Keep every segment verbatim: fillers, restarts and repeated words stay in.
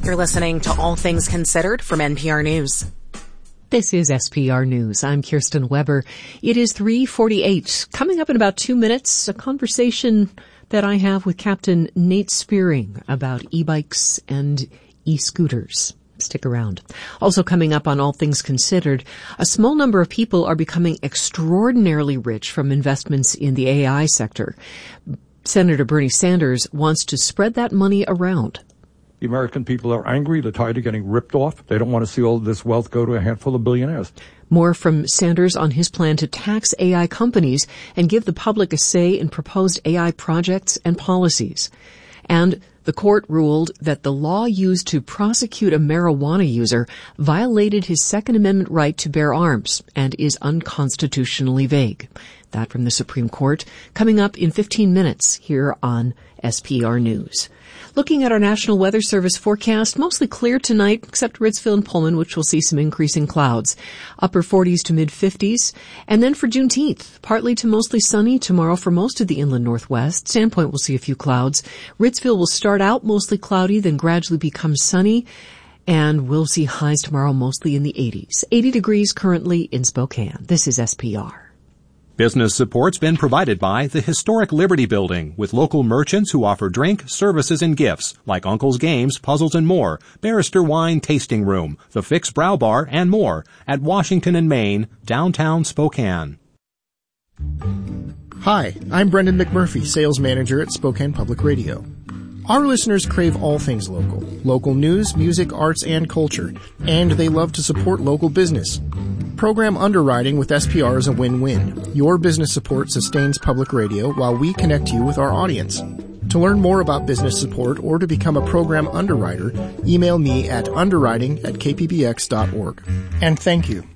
You're listening to All Things Considered from N P R News. This is S P R News. I'm Kirsten Weber. It is three forty-eight. Coming up in about two minutes, a conversation that I have with Captain Nate Spearing about e-bikes and e-scooters. Stick around. Also coming up on All Things Considered, a small number of people are becoming extraordinarily rich from investments in the A I sector. Senator Bernie Sanders wants to spread that money around. The American people are angry. They're tired of getting ripped off. They don't want to see all this wealth go to a handful of billionaires. More from Sanders on his plan to tax A I companies and give the public a say in proposed A I projects and policies. And the court ruled that the law used to prosecute a marijuana user violated his Second Amendment right to bear arms and is unconstitutionally vague. That from the Supreme Court, coming up in fifteen minutes here on S P R News. Looking at our National Weather Service forecast, mostly clear tonight, except Ritzville and Pullman, which will see some increasing clouds. Upper forties to mid-fifties. And then for Juneteenth, partly to mostly sunny tomorrow for most of the inland northwest. Sandpoint will see a few clouds. Ritzville will start out mostly cloudy, then gradually become sunny. And we'll see highs tomorrow mostly in the eighties. eighty degrees currently in Spokane. This is S P R. Business support's been provided by the Historic Liberty Building, with local merchants who offer drink, services, and gifts, like Uncle's Games, Puzzles, and more, Barrister Wine Tasting Room, the Fix Brow Bar, and more, at Washington and Main, downtown Spokane. Hi, I'm Brendan McMurphy, Sales Manager at Spokane Public Radio. Our listeners crave all things local, local news, music, arts, and culture, and they love to support local business. Program underwriting with S P R is a win-win. Your business support sustains public radio while we connect you with our audience. To learn more about business support or to become a program underwriter, email me at underwriting at k p b x dot org. And thank you.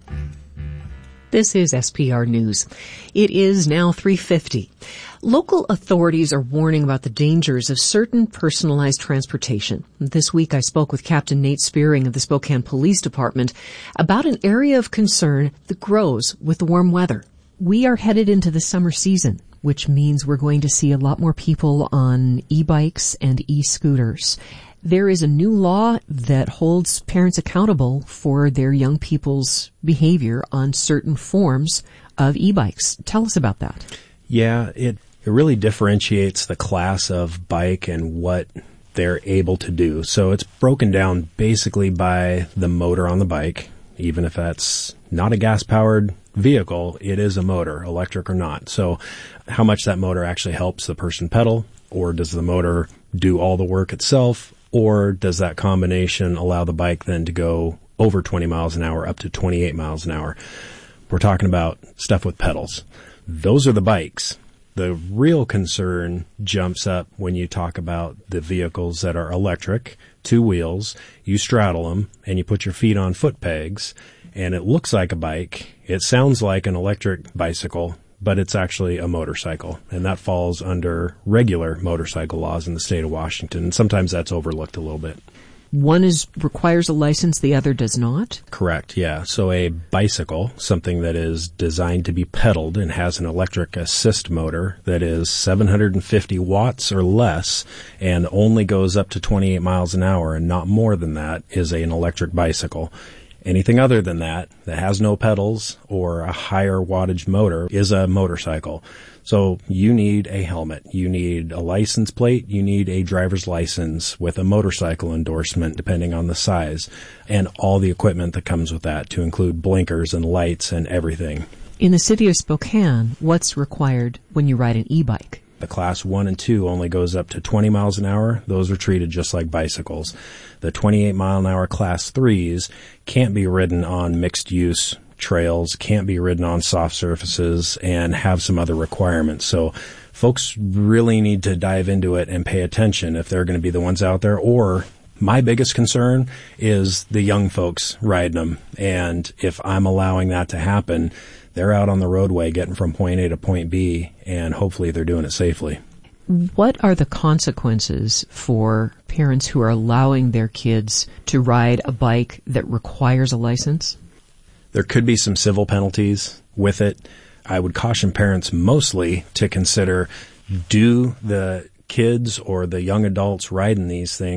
This is S P R News. It is now three fifty. Local authorities are warning about the dangers of certain personalized transportation. This week I spoke with Captain Nate Spearing of the Spokane Police Department about an area of concern that grows with the warm weather. We are headed into the summer season, which means we're going to see a lot more people on e-bikes and e-scooters. There is a new law that holds parents accountable for their young people's behavior on certain forms of e-bikes. Tell us about that. Yeah, it it really differentiates the class of bike and what they're able to do. So it's broken down basically by the motor on the bike. Even if that's not a gas-powered vehicle, it is a motor, electric or not. So how much that motor actually helps the person pedal, or does the motor do all the work itself, or does that combination allow the bike then to go over twenty miles an hour up to twenty-eight miles an hour? We're talking about stuff with pedals. Those are the bikes. The real concern jumps up when you talk about the vehicles that are electric, two wheels, you straddle them, and you put your feet on foot pegs, and it looks like a bike. It sounds like an electric bicycle, but it's actually a motorcycle, and that falls under regular motorcycle laws in the state of Washington, and sometimes that's overlooked a little bit. One is requires a license, the other does not? Correct, yeah. So a bicycle, something that is designed to be pedaled and has an electric assist motor that is seven hundred fifty watts or less and only goes up to twenty-eight miles an hour and not more than that, is an electric bicycle. Anything other than that, that has no pedals or a higher wattage motor, is a motorcycle. So you need a helmet, you need a license plate, you need a driver's license with a motorcycle endorsement depending on the size, and all the equipment that comes with that, to include blinkers and lights and everything. In the city of Spokane, what's required when you ride an e-bike? The class one and two only goes up to twenty miles an hour. Those are treated just like bicycles. The twenty-eight mile an hour class threes can't be ridden on mixed use trails, can't be ridden on soft surfaces, and have some other requirements. So folks really need to dive into it and pay attention if they're going to be the ones out there. Or my biggest concern is the young folks riding them. And if I'm allowing that to happen, they're out on the roadway getting from point A to point B, and hopefully they're doing it safely. What are the consequences for parents who are allowing their kids to ride a bike that requires a license? There could be some civil penalties with it. I would caution parents mostly to consider, do the kids or the young adults riding these things,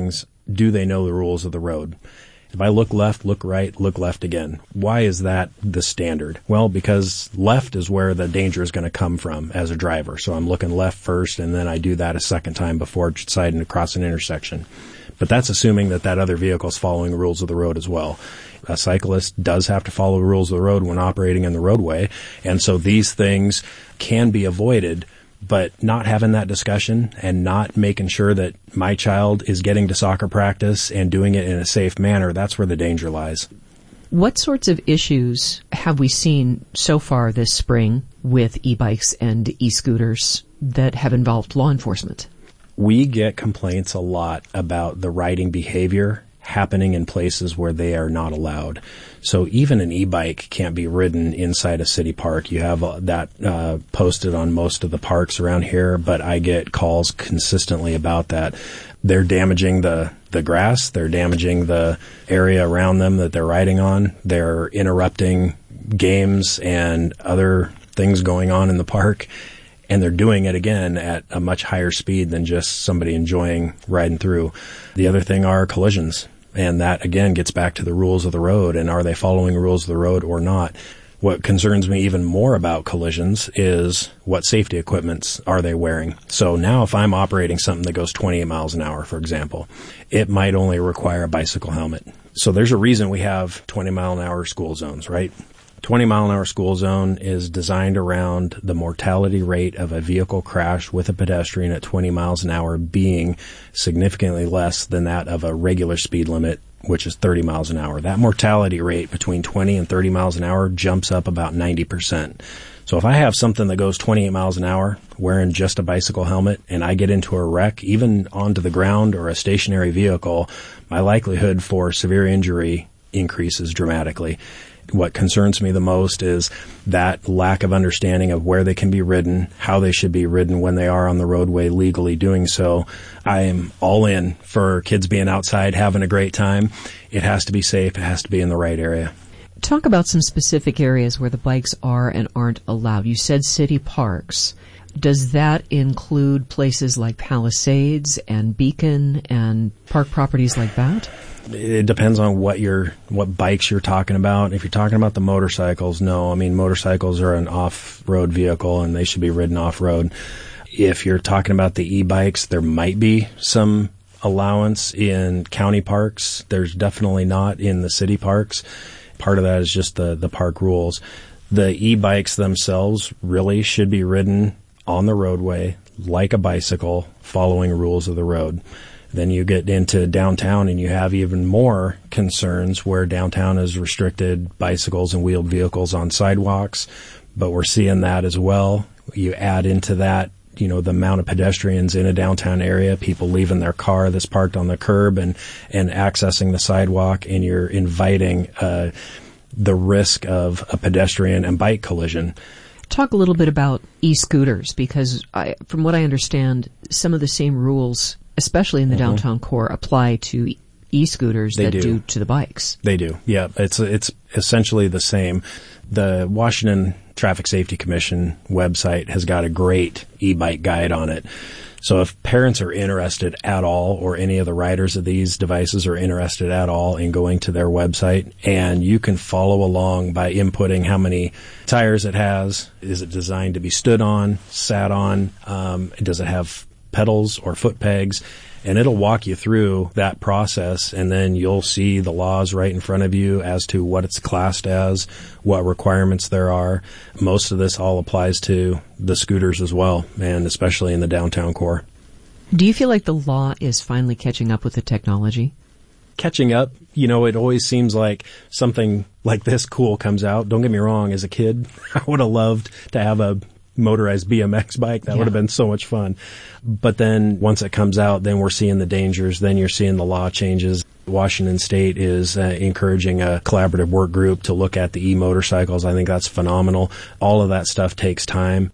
do they know the rules of the road? If I look left, look right, look left again. Why is that the standard? Well, because left is where the danger is going to come from as a driver. So I'm looking left first, and then I do that a second time before deciding to cross an intersection. But that's assuming that that other vehicle is following the rules of the road as well. A cyclist does have to follow the rules of the road when operating in the roadway. And so these things can be avoided, but not having that discussion and not making sure that my child is getting to soccer practice and doing it in a safe manner, that's where the danger lies. What sorts of issues have we seen so far this spring with e-bikes and e-scooters that have involved law enforcement? We get complaints a lot about the riding behavior happening in places where they are not allowed. So even an e-bike can't be ridden inside a city park. You have uh, that uh, posted on most of the parks around here, but I get calls consistently about that. They're damaging the, the grass. They're damaging the area around them that they're riding on. They're interrupting games and other things going on in the park. And they're doing it again at a much higher speed than just somebody enjoying riding through. The other thing are collisions. And that, again, gets back to the rules of the road. And are they following the rules of the road or not? What concerns me even more about collisions is what safety equipments are they wearing. So now if I'm operating something that goes twenty-eight miles an hour, for example, it might only require a bicycle helmet. So there's a reason we have twenty mile an hour school zones, right? twenty mile an hour school zone is designed around the mortality rate of a vehicle crash with a pedestrian at twenty miles an hour being significantly less than that of a regular speed limit, which is thirty miles an hour. That mortality rate between twenty and thirty miles an hour jumps up about ninety percent. So if I have something that goes twenty-eight miles an hour wearing just a bicycle helmet and I get into a wreck, even onto the ground or a stationary vehicle, my likelihood for severe injury increases dramatically. What concerns me the most is that lack of understanding of where they can be ridden, how they should be ridden when they are on the roadway legally doing so. I am all in for kids being outside, having a great time. It has to be safe. It has to be in the right area. Talk about some specific areas where the bikes are and aren't allowed. You said city parks. Does that include places like Palisades and Beacon and park properties like that? It depends on what you're, what bikes you're talking about. If you're talking about the motorcycles, no. I mean, motorcycles are an off-road vehicle and they should be ridden off-road. If you're talking about the e-bikes, there might be some allowance in county parks. There's definitely not in the city parks. Part of that is just the, the park rules. The e-bikes themselves really should be ridden on the roadway like a bicycle, following rules of the road. Then you get into downtown and you have even more concerns where downtown has restricted bicycles and wheeled vehicles on sidewalks, but we're seeing that as well. You add into that, you know, the amount of pedestrians in a downtown area, people leaving their car that's parked on the curb and, and accessing the sidewalk, and you're inviting uh, the risk of a pedestrian and bike collision. Talk a little bit about e-scooters, because I, from what I understand, some of the same rules, especially in the mm-hmm. downtown core, apply to e-scooters they that do. do to the bikes. They do. Yeah, it's it's essentially the same. The Washington Traffic Safety Commission website has got a great e-bike guide on it. So if parents are interested at all, or any of the riders of these devices are interested at all in going to their website, and you can follow along by inputting how many tires it has. Is it designed to be stood on, sat on? Um, does it have pedals or foot pegs? And it'll walk you through that process, and then you'll see the laws right in front of you as to what it's classed as, what requirements there are. Most of this all applies to the scooters as well, and especially in the downtown core. Do you feel like the law is finally catching up with the technology? Catching up, you know, it always seems like something like this cool comes out. Don't get me wrong, as a kid, I would have loved to have a motorized B M X bike. That yeah. would have been so much fun. But then once it comes out, then we're seeing the dangers. Then you're seeing the law changes. Washington State is uh, encouraging a collaborative work group to look at the e-motorcycles. I think that's phenomenal. All of that stuff takes time.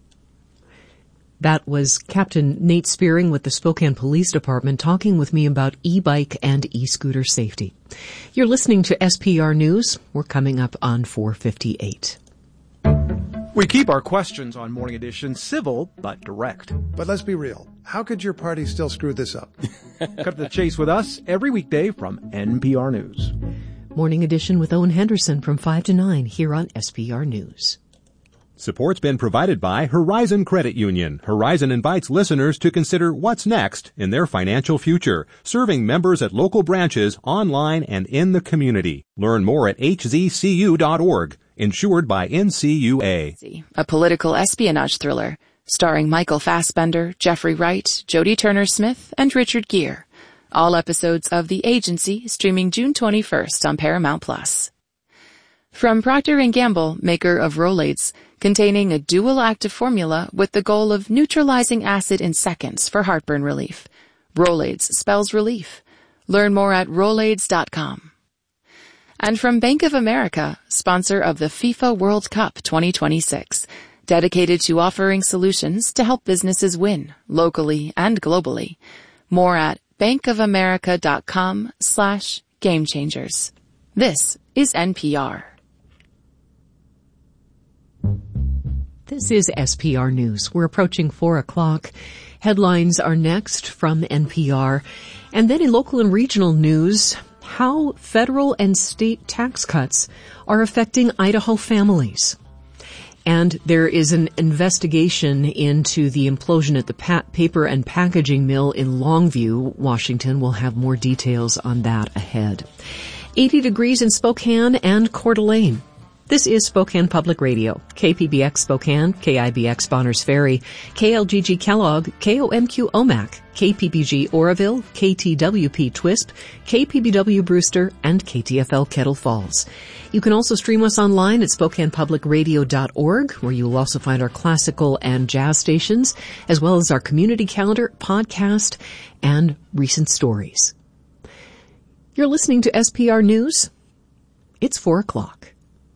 That was Captain Nate Spearing with the Spokane Police Department talking with me about e-bike and e-scooter safety. You're listening to S P R News. We're coming up on four fifty-eight. We keep our questions on Morning Edition civil but direct. But let's be real. How could your party still screw this up? Cut to the chase with us every weekday from N P R News. Morning Edition with Owen Henderson from five to nine here on S P R News. Support's been provided by Horizon Credit Union. Horizon invites listeners to consider what's next in their financial future, serving members at local branches, online, and in the community. Learn more at h z c u dot org. Insured by N C U A. A political espionage thriller starring Michael Fassbender, Jeffrey Wright, Jodie Turner-Smith, and Richard Gere. All episodes of The Agency streaming June twenty-first on Paramount Plus. From Procter and Gamble, maker of Rolaids, containing a dual active formula with the goal of neutralizing acid in seconds for heartburn relief. Rolaids spells relief. Learn more at rolaids dot com. And from Bank of America, sponsor of the FIFA World Cup twenty twenty-six, dedicated to offering solutions to help businesses win, locally and globally. More at bankofamerica.com slash game changers. This is N P R. This is S P R News. We're approaching four o'clock. Headlines are next from N P R. And then in local and regional news, how federal and state tax cuts are affecting Idaho families. And there is an investigation into the implosion at the pa- paper and packaging mill in Longview, Washington. We'll have more details on that ahead. eighty degrees in Spokane and Coeur d'Alene. This is Spokane Public Radio, K P B X Spokane, K I B X Bonners Ferry, K L G G Kellogg, K O M Q Omak, K P B G Oroville, K T W P Twisp, K P B W Brewster, and K T F L Kettle Falls. You can also stream us online at spokane public radio dot org, where you will also find our classical and jazz stations, as well as our community calendar, podcast, and recent stories. You're listening to S P R News. It's four o'clock.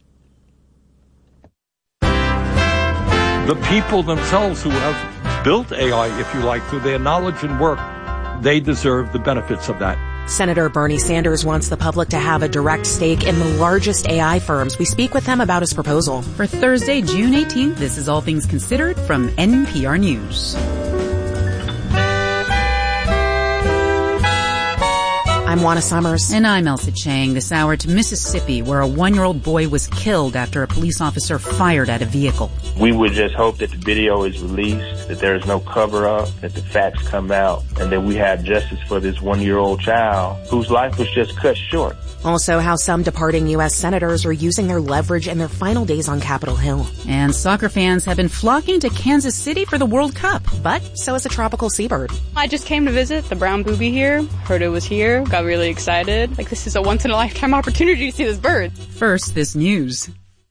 The people themselves who have built A I, if you like, through their knowledge and work, they deserve the benefits of that. Senator Bernie Sanders wants the public to have a direct stake in the largest A I firms. We speak with him about his proposal. For Thursday, June eighteenth, this is All Things Considered from N P R News. I'm Juana Summers. And I'm Elsa Chang. This hour to Mississippi, where a one-year-old boy was killed after a police officer fired at a vehicle. We would just hope that the video is released, that there is no cover-up, that the facts come out, and that we have justice for this one-year-old child whose life was just cut short. Also, how some departing U S senators are using their leverage in their final days on Capitol Hill. And soccer fans have been flocking to Kansas City for the World Cup. But so is a tropical seabird. I just came to visit the brown booby here, heard it was here, got really excited. Like, this is a once-in-a-lifetime opportunity to see this bird. First, this news.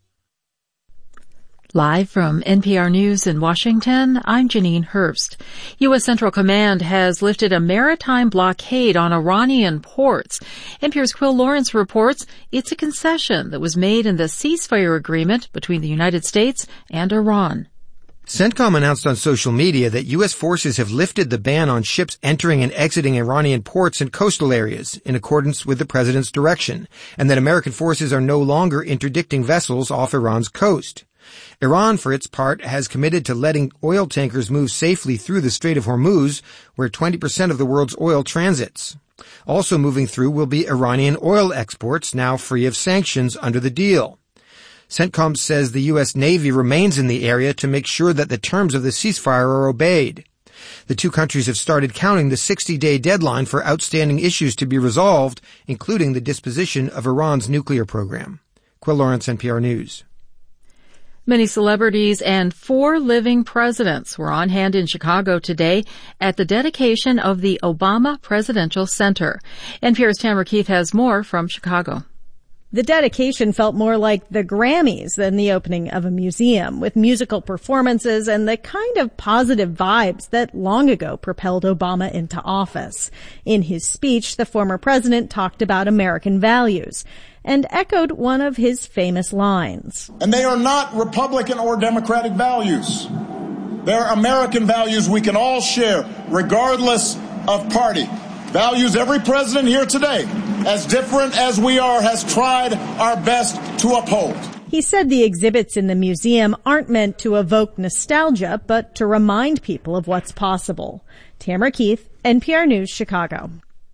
Live from N P R News in Washington, I'm Janine Herbst. U S Central Command has lifted a maritime blockade on Iranian ports. N P R's Quill Lawrence reports it's a concession that was made in the ceasefire agreement between the United States and Iran. CENTCOM announced on social media that U S forces have lifted the ban on ships entering and exiting Iranian ports and coastal areas in accordance with the president's direction, and that American forces are no longer interdicting vessels off Iran's coast. Iran, for its part, has committed to letting oil tankers move safely through the Strait of Hormuz, where twenty percent of the world's oil transits. Also moving through will be Iranian oil exports, now free of sanctions under the deal. CENTCOM says the U S Navy remains in the area to make sure that the terms of the ceasefire are obeyed. The two countries have started counting the sixty-day deadline for outstanding issues to be resolved, including the disposition of Iran's nuclear program. Quill Lawrence, N P R News. Many celebrities and four living presidents were on hand in Chicago today at the dedication of the Obama Presidential Center. N P R's Tamara Keith has more from Chicago. The dedication felt more like the Grammys than the opening of a museum, with musical performances and the kind of positive vibes that long ago propelled Obama into office. In his speech, the former president talked about American values and echoed one of his famous lines. And they are not Republican or Democratic values. They're American values we can all share, regardless of party. Values every president here today, as different as we are, has tried our best to uphold. He said the exhibits in the museum aren't meant to evoke nostalgia, but to remind people of what's possible. Tamara Keith, N P R News, Chicago.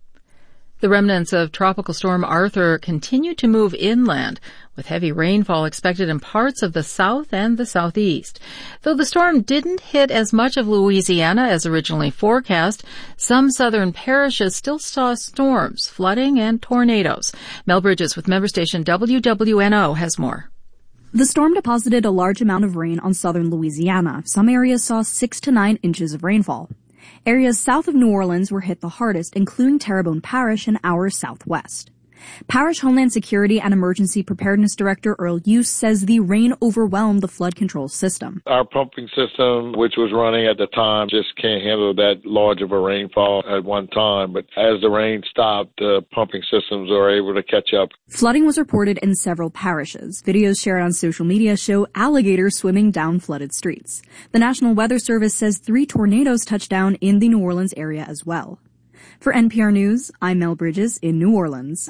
The remnants of Tropical Storm Arthur continue to move inland, with heavy rainfall expected in parts of the south and the southeast. Though the storm didn't hit as much of Louisiana as originally forecast, some southern parishes still saw storms, flooding, and tornadoes. Mel Bridges with member station W W N O has more. The storm deposited a large amount of rain on southern Louisiana. Some areas saw six to nine inches of rainfall. Areas south of New Orleans were hit the hardest, including Terrebonne Parish and our southwest. Parish Homeland Security and Emergency Preparedness Director Earl Use says the rain overwhelmed the flood control system. Our pumping system, which was running at the time, just can't handle that large of a rainfall at one time. But as the rain stopped, the pumping systems are able to catch up. Flooding was reported in several parishes. Videos shared on social media show alligators swimming down flooded streets. The National Weather Service says three tornadoes touched down in the New Orleans area as well. For N P R News, I'm Mel Bridges in New Orleans.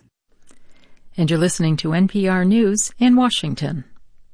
And you're listening to N P R News in Washington.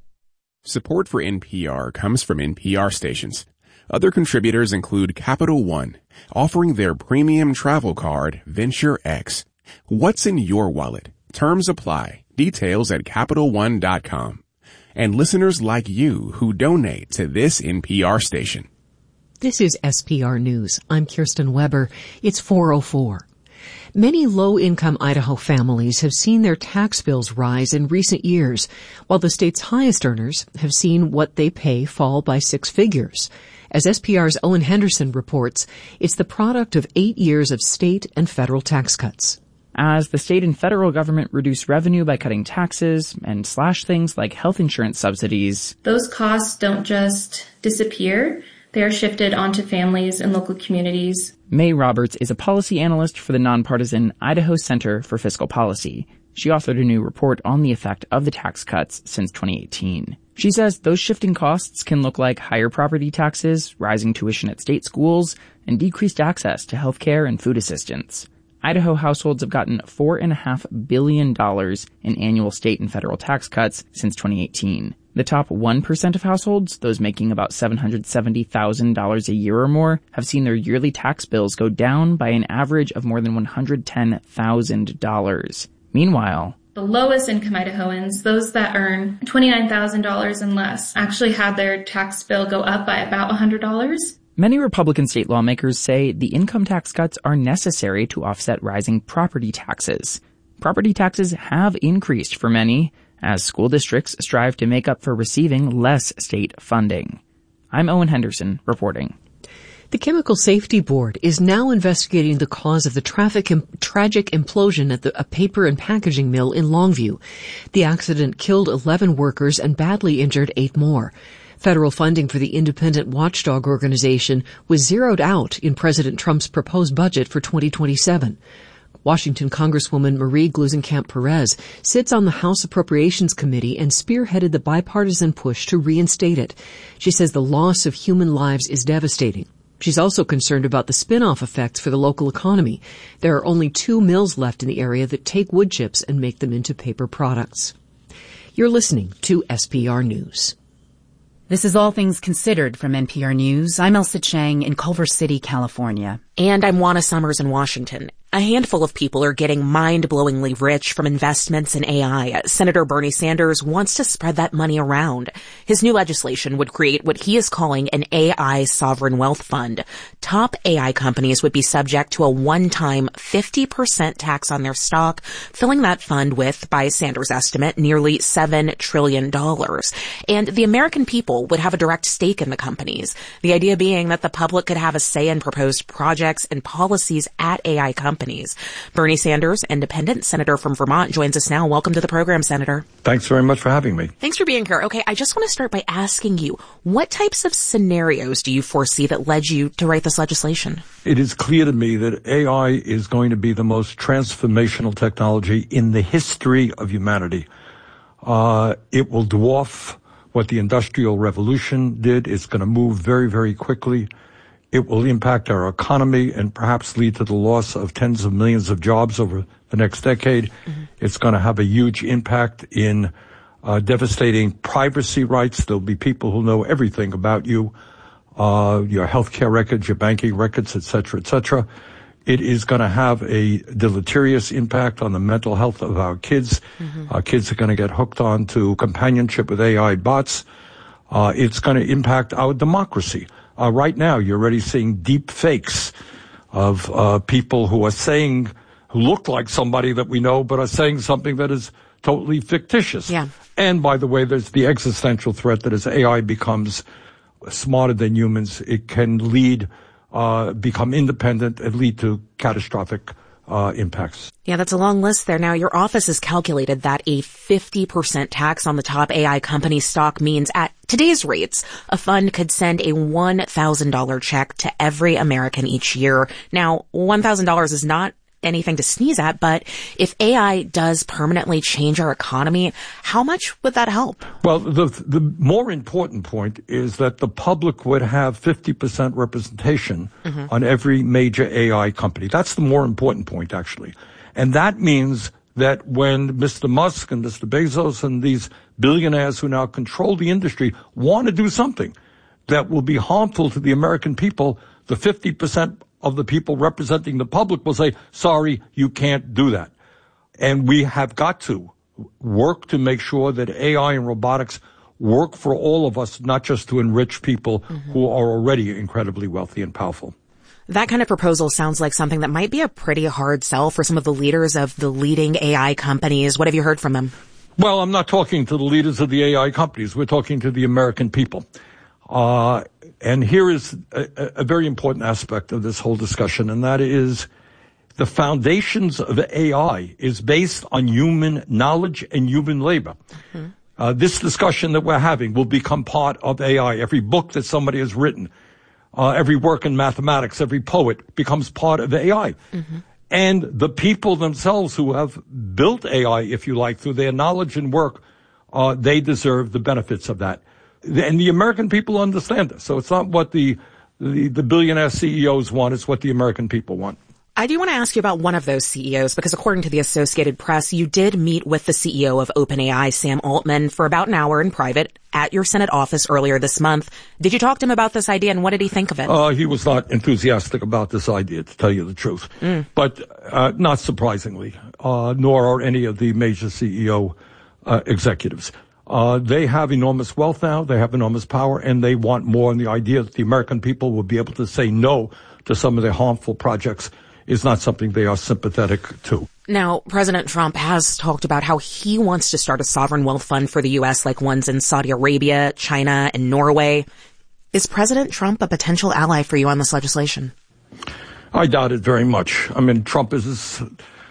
Support for N P R comes from N P R stations. Other contributors include Capital One, offering their premium travel card, Venture X. What's in your wallet? Terms apply. Details at Capital One dot com. And listeners like you who donate to this N P R station. This is S P R News. I'm Kirsten Weber. It's four oh four. Many low-income Idaho families have seen their tax bills rise in recent years, while the state's highest earners have seen what they pay fall by six figures. As S P R's Owen Henderson reports, it's the product of eight years of state and federal tax cuts. As the state and federal government reduce revenue by cutting taxes and slash things like health insurance subsidies, those costs don't just disappear. They are shifted onto families and local communities. May Roberts is a policy analyst for the nonpartisan Idaho Center for Fiscal Policy. She authored a new report on the effect of the tax cuts since twenty eighteen. She says those shifting costs can look like higher property taxes, rising tuition at state schools, and decreased access to health care and food assistance. Idaho households have gotten four point five billion dollars in annual state and federal tax cuts since twenty eighteen. The top one percent of households, those making about seven hundred seventy thousand dollars a year or more, have seen their yearly tax bills go down by an average of more than one hundred ten thousand dollars. Meanwhile, the lowest income Idahoans, those that earn twenty-nine thousand dollars and less, actually had their tax bill go up by about one hundred dollars. Many Republican state lawmakers say the income tax cuts are necessary to offset rising property taxes. Property taxes have increased for many, as school districts strive to make up for receiving less state funding. I'm Owen Henderson, reporting. The Chemical Safety Board is now investigating the cause of the traffic im- tragic implosion at the, a paper and packaging mill in Longview. The accident killed eleven workers and badly injured eight more. Federal funding for the independent watchdog organization was zeroed out in President Trump's proposed budget for twenty twenty-seven. Washington Congresswoman Marie Gluesenkamp-Perez sits on the House Appropriations Committee and spearheaded the bipartisan push to reinstate it. She says the loss of human lives is devastating. She's also concerned about the spin-off effects for the local economy. There are only two mills left in the area that take wood chips and make them into paper products. You're listening to S P R News. This is All Things Considered from N P R News. I'm Elsa Chang in Culver City, California. And I'm Juana Summers in Washington. A handful of people are getting mind-blowingly rich from investments in A I. Senator Bernie Sanders wants to spread that money around. His new legislation would create what he is calling an A I sovereign wealth fund. Top A I companies would be subject to a one-time fifty percent tax on their stock, filling that fund with, by Sanders' estimate, nearly seven trillion dollars. And the American people would have a direct stake in the companies. The idea being that the public could have a say in proposed projects and policies at A I companies. Bernie Sanders, independent senator from Vermont, joins us now. Welcome to the program, Senator. Thanks very much for having me. Thanks for being here. Okay, I just want to start by asking you, what types of scenarios do you foresee that led you to write this legislation? It is clear to me that A I is going to be the most transformational technology in the history of humanity. Uh, it will dwarf what the Industrial Revolution did. It's going to move very, very quickly. It will impact our economy and perhaps lead to the loss of tens of millions of jobs over the next decade. Mm-hmm. It's going to have a huge impact in uh, devastating privacy rights. There'll be people who know everything about you, uh, your healthcare records, your banking records, et cetera, et cetera. It is going to have a deleterious impact on the mental health of our kids. Mm-hmm. Our kids are going to get hooked on to companionship with A I bots. Uh, it's going to impact our democracy. Uh, right now, you're already seeing deep fakes of uh, people who are saying, who look like somebody that we know, but are saying something that is totally fictitious. Yeah. And by the way, there's the existential threat that as A I becomes smarter than humans, it can lead, uh, become independent and lead to catastrophic uh, impacts. Yeah, that's a long list there. Now, your office has calculated that a fifty percent tax on the top A I company stock means at today's rates, a fund could send a one thousand dollars check to every American each year. Now, one thousand dollars is not anything to sneeze at, but if A I does permanently change our economy, how much would that help? Well, the the more important point is that the public would have fifty percent representation mm-hmm. on every major A I company. That's the more important point, actually. And that means that when Mister Musk and Mister Bezos and these billionaires who now control the industry want to do something that will be harmful to the American people, the fifty percent of the people representing the public will say, sorry, you can't do that. And we have got to work to make sure that A I and robotics work for all of us, not just to enrich people mm-hmm. who are already incredibly wealthy and powerful. That kind of proposal sounds like something that might be a pretty hard sell for some of the leaders of the leading A I companies. What have you heard from them? Well, I'm not talking to the leaders of the A I companies. We're talking to the American people. Uh, and here is a, a very important aspect of this whole discussion, and that is the foundations of A I is based on human knowledge and human labor. Mm-hmm. Uh, this discussion that we're having will become part of A I. Every book that somebody has written, uh, every work in mathematics, every poet becomes part of A I. Mm-hmm. And the people themselves who have built A I, if you like, through their knowledge and work, uh, they deserve the benefits of that. And the American people understand this. So it's not what the, the, the billionaire C E Os want, it's what the American people want. I do want to ask you about one of those C E Os, because according to the Associated Press, you did meet with the C E O of OpenAI, Sam Altman, for about an hour in private at your Senate office earlier this month. Did you talk to him about this idea, and what did he think of it? Uh, he was not enthusiastic about this idea, to tell you the truth. Mm. But uh, not surprisingly, uh, nor are any of the major C E O uh, executives. Uh, they have enormous wealth now, they have enormous power, and they want more. And the idea that the American people will be able to say no to some of their harmful projects is not something they are sympathetic to. Now, President Trump has talked about how he wants to start a sovereign wealth fund for the U S like ones in Saudi Arabia, China, and Norway. Is President Trump a potential ally for you on this legislation? I doubt it very much. I mean, Trump is...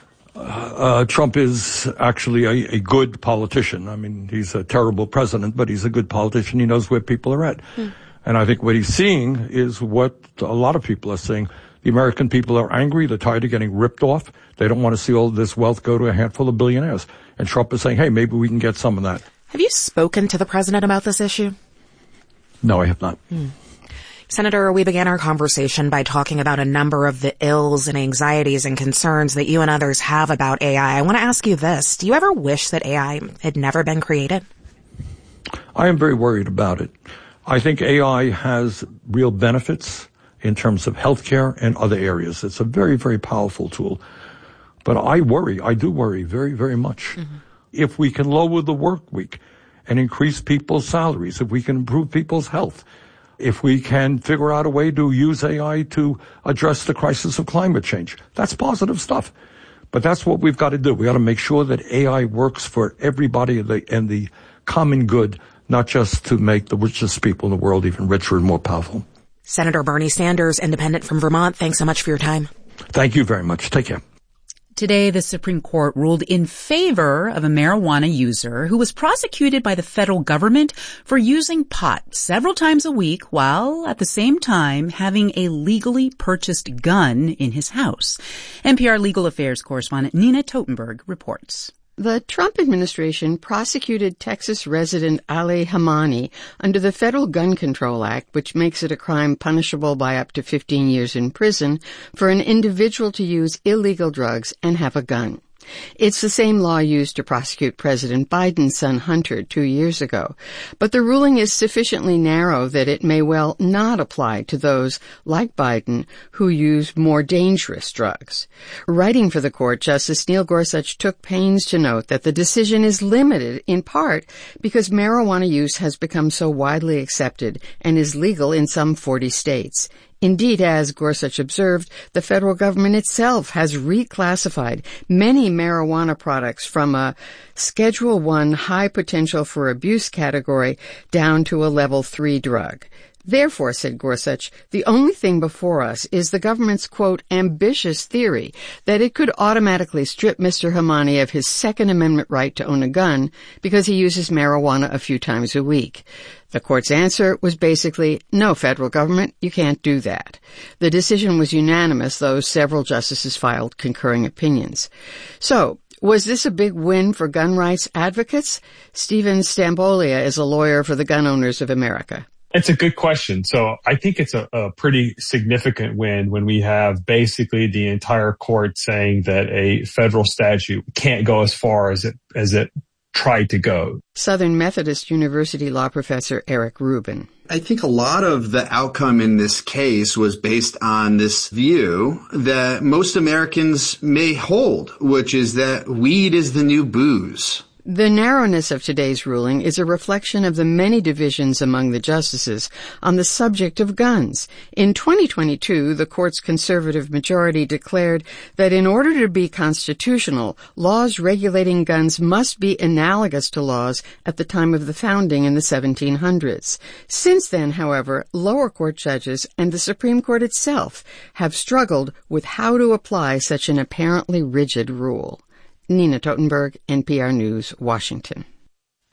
Uh, Trump is actually a, a good politician. I mean, he's a terrible president, but he's a good politician. He knows where people are at. Hmm. And I think what he's seeing is what a lot of people are saying. The American people are angry. They're tired of getting ripped off. They don't want to see all this wealth go to a handful of billionaires. And Trump is saying, hey, maybe we can get some of that. Have you spoken to the president about this issue? No, I have not. Hmm. Senator, we began our conversation by talking about a number of the ills and anxieties and concerns that you and others have about A I. I want to ask you this. Do you ever wish that A I had never been created? I am very worried about it. I think A I has real benefits in terms of healthcare and other areas. It's a very, very powerful tool. But I worry, I do worry very, very much. Mm-hmm. If we can lower the work week and increase people's salaries, if we can improve people's health, if we can figure out a way to use A I to address the crisis of climate change, that's positive stuff. But that's what we've got to do. We got to make sure that A I works for everybody and the, and the common good, not just to make the richest people in the world even richer and more powerful. Senator Bernie Sanders, independent from Vermont, thanks so much for your time. Thank you very much. Take care. Today, the Supreme Court ruled in favor of a marijuana user who was prosecuted by the federal government for using pot several times a week while at the same time having a legally purchased gun in his house. N P R legal affairs correspondent Nina Totenberg reports. The Trump administration prosecuted Texas resident Ali Hamani under the Federal Gun Control Act, which makes it a crime punishable by up to fifteen years in prison for an individual to use illegal drugs and have a gun. It's the same law used to prosecute President Biden's son Hunter two years ago, but the ruling is sufficiently narrow that it may well not apply to those, like Biden, who use more dangerous drugs. Writing for the court, Justice Neil Gorsuch took pains to note that the decision is limited in part because marijuana use has become so widely accepted and is legal in some forty states. Indeed, as Gorsuch observed, the federal government itself has reclassified many marijuana products from a Schedule One high potential for abuse category down to a Level Three drug. Therefore, said Gorsuch, the only thing before us is the government's, quote, ambitious theory that it could automatically strip Mister Hamani of his Second Amendment right to own a gun because he uses marijuana a few times a week. The court's answer was basically, no, federal government, you can't do that. The decision was unanimous, though several justices filed concurring opinions. So, was this a big win for gun rights advocates? Stephen Stambolia is a lawyer for the Gun Owners of America. It's a good question. So I think it's a, a pretty significant win when we have basically the entire court saying that a federal statute can't go as far as it as it tried to go. Southern Methodist University law professor Eric Rubin. I think a lot of the outcome in this case was based on this view that most Americans may hold, which is that weed is the new booze. The narrowness of today's ruling is a reflection of the many divisions among the justices on the subject of guns. In twenty twenty-two, the court's conservative majority declared that in order to be constitutional, laws regulating guns must be analogous to laws at the time of the founding in the seventeen hundreds. Since then, however, lower court judges and the Supreme Court itself have struggled with how to apply such an apparently rigid rule. Nina Totenberg, N P R News, Washington.